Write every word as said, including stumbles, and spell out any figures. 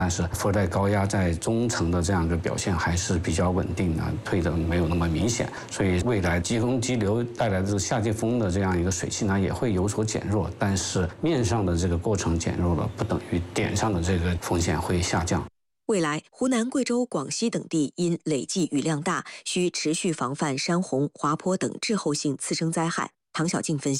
但是副热带高压在中层的这样一个表现还是比较稳定啊，退的没有那么明显，所以未来季风激流带来的夏季风的这样一个水汽呢也会有所减弱，但是面上的这个过程减弱了，不等于点上的这个风险会下降。 未来，湖南、贵州、广西等地因累计雨量大，需持续防范山洪、滑坡等滞后性次生灾害。唐小静分析。